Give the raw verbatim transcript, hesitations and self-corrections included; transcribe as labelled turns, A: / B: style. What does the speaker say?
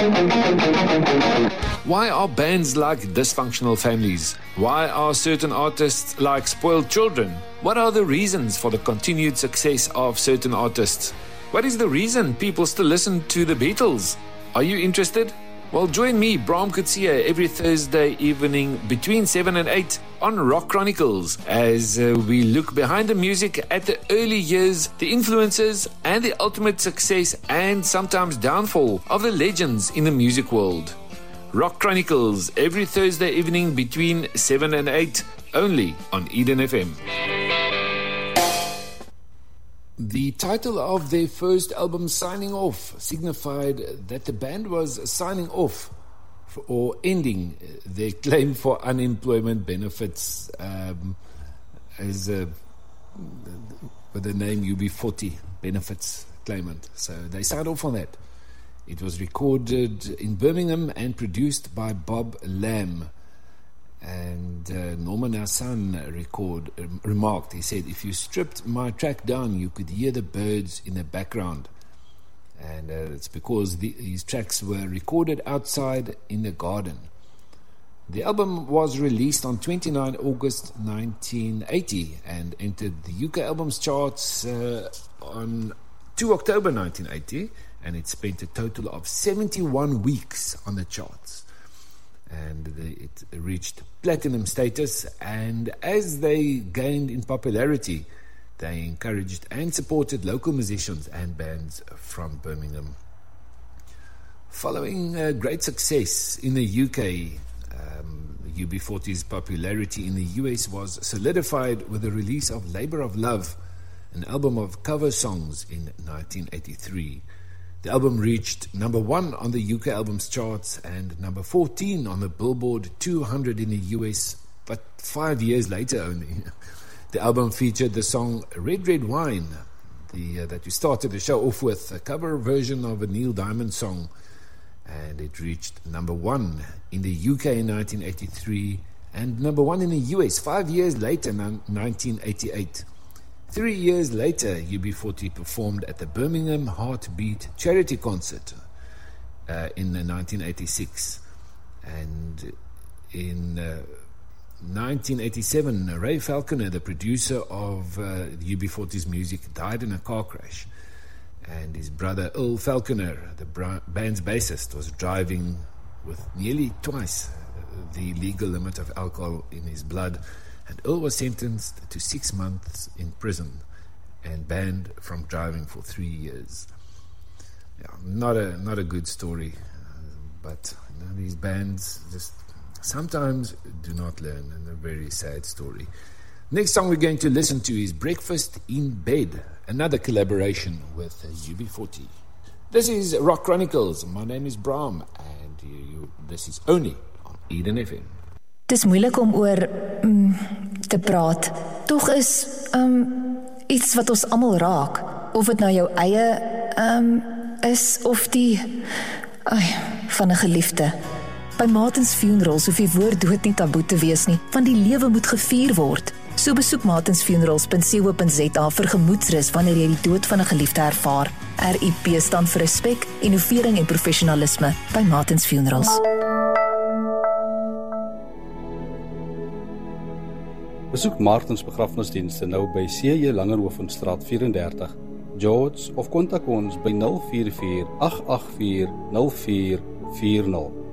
A: Why are bands like dysfunctional families? Why are certain artists like spoiled children? What are the reasons for the continued success of certain artists? What is the reason people still listen to the Beatles? Are you interested? Well, join me, Bram Coetzee, every Thursday evening between seven and eight on Rock Chronicles as uh, we look behind the music at the early years, the influences, and the ultimate success and sometimes downfall of the legends in the music world. Rock Chronicles every Thursday evening between seven and eight, only on Eden F M. The title of their first album, Signing Off, signified that the band was signing off for, or ending their claim for unemployment benefits um, as a, with the name U B forty, benefits claimant. So they signed off on that. It was recorded in Birmingham and produced by Bob Lamb. And uh, Norman Hassan record, uh, remarked, he said, if you stripped my track down, you could hear the birds in the background. And uh, it's because the, these tracks were recorded outside in the garden. The album was released on the twenty-ninth of August nineteen eighty and entered the U K albums charts uh, on the second of October nineteen eighty, and it spent a total of seventy-one weeks on the charts. And it reached platinum status, and as they gained in popularity, they encouraged and supported local musicians and bands from Birmingham. Following uh, great success in the U K, um, U B forty's popularity in the U S was solidified with the release of Labour of Love, an album of cover songs in nineteen eighty-three. The album reached number one on the U K albums charts and number fourteen on the Billboard two hundred in the U S, but five years later only. The album featured the song Red Red Wine, the, uh, that we started the show off with, a cover version of a Neil Diamond song, and it reached number one in the U K in nineteen eighty-three and number one in the U S five years later, nineteen eighty-eight. Three years later, U B forty performed at the Birmingham Heartbeat charity concert uh, in nineteen eighty-six. And in uh, nineteen eighty-seven, Ray Falconer, the producer of uh, U B forty's music, died in a car crash. And his brother Earl Falconer, the bra- band's bassist, was driving with nearly twice the legal limit of alcohol in his blood. And Earl was sentenced to six months in prison and banned from driving for three years. Yeah, not a not a good story, uh, but you know, these bands just sometimes do not learn, and a very sad story. Next song we're going to listen to is Breakfast in Bed, another collaboration with uh, U B forty. This is Rock Chronicles. My name is Bram, and you, you, this is only on Eden F M.
B: Het is moeilik om oor mm, te praat. Toch is um, iets wat ons almal raak. Of het nou jou eie um, is, of die ay, van 'n geliefde. By Martins Funerals hoef die woord dood nie taboe te wees nie, want die lewe moet gevier word. So besoek martins funerals punt co punt za vir gemoedsrus wanneer jy die dood van 'n geliefde ervaar. R I P staan vir respek, innovering en professionalisme by Martins Funerals.
C: Besoek Martins begrafnisdienste nou by C J Langerhovenstraat vyf-en-dertig, George, of kontak ons by nul vier vier agt agt vier nul vier vier nul.